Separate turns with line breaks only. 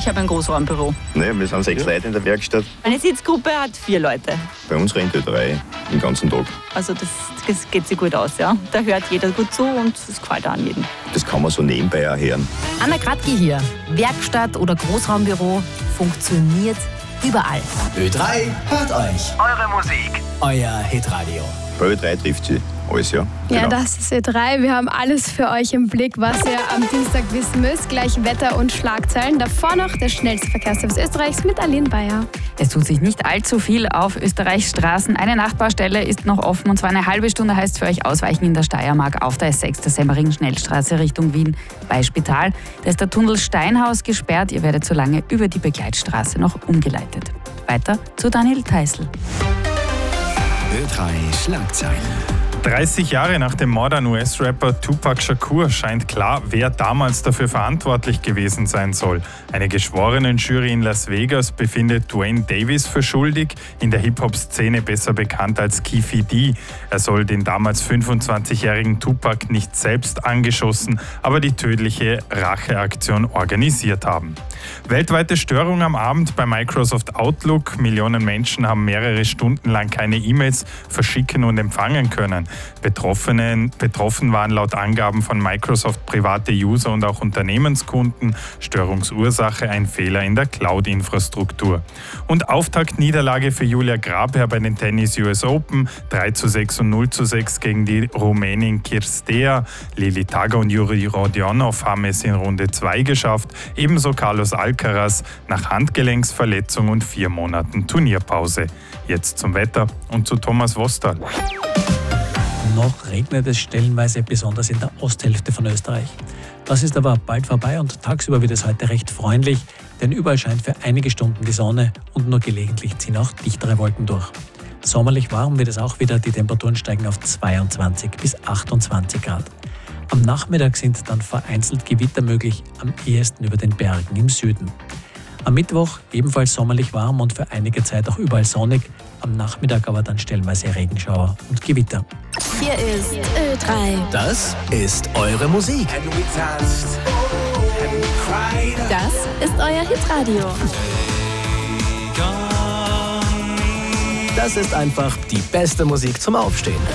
Ich habe ein Großraumbüro.
Ne, wir sind 6 Leute in der Werkstatt.
Meine Sitzgruppe hat 4 Leute.
Bei uns rennt 3 den ganzen Tag.
Also das geht sich gut aus, ja. Da hört jeder gut zu und es gefällt auch an jedem.
Das kann man so nebenbei auch hören.
Anna Kratke hier. Werkstatt oder Großraumbüro funktioniert überall.
Ö3 hört euch.
Eure Musik.
Euer Hitradio.
Bei Ö3 trifft sie alles, ja.
Ja,
Genau.
das ist Ö3. Wir haben alles für euch im Blick, was ihr am Dienstag wissen müsst. Gleich Wetter und Schlagzeilen. Davor noch der schnellste Verkehrsservice Österreichs mit Aline Bayer.
Es tut sich nicht allzu viel auf Österreichs Straßen. Eine Nachtbaustelle ist noch offen und zwar eine halbe Stunde heißt für euch Ausweichen in der Steiermark auf der S6 der Semmering-Schnellstraße Richtung Wien bei Spital. Da ist der Tunnel Steinhaus gesperrt. Ihr werdet so lange über die Begleitstraße noch umgeleitet. Weiter zu Daniel Theißl.
Ö3 Schlagzeilen.
30 Jahre nach dem Mord an US-Rapper Tupac Shakur scheint klar, wer damals dafür verantwortlich gewesen sein soll. Eine Geschworenenjury in Las Vegas befindet Dwayne Davis für schuldig, in der Hip-Hop-Szene besser bekannt als Keffe D. Er soll den damals 25-jährigen Tupac nicht selbst angeschossen, aber die tödliche Racheaktion organisiert haben. Weltweite Störung am Abend bei Microsoft Outlook. Millionen Menschen haben mehrere Stunden lang keine E-Mails verschicken und empfangen können. Betroffen waren laut Angaben von Microsoft private User und auch Unternehmenskunden. Störungsursache ein Fehler in der Cloud-Infrastruktur. Und Auftaktniederlage für Julia Grabherr bei den Tennis US Open. 3:6 und 0:6 gegen die Rumänin Kirstea. Lili Taga und Juri Rodionov haben es in Runde 2 geschafft. Ebenso Carlos Alcaraz nach Handgelenksverletzung und 4 Monaten Turnierpause. Jetzt zum Wetter und zu Thomas Wostal.
Noch regnet es stellenweise, besonders in der Osthälfte von Österreich. Das ist aber bald vorbei und tagsüber wird es heute recht freundlich, denn überall scheint für einige Stunden die Sonne und nur gelegentlich ziehen auch dichtere Wolken durch. Sommerlich warm wird es auch wieder, die Temperaturen steigen auf 22 bis 28 Grad. Am Nachmittag sind dann vereinzelt Gewitter möglich, am ehesten über den Bergen im Süden. Am Mittwoch ebenfalls sommerlich warm und für einige Zeit auch überall sonnig, am Nachmittag aber dann stellenweise Regenschauer und Gewitter.
Hier ist Ö3.
Das ist eure Musik.
Das ist euer Hitradio.
Das ist einfach die beste Musik zum Aufstehen.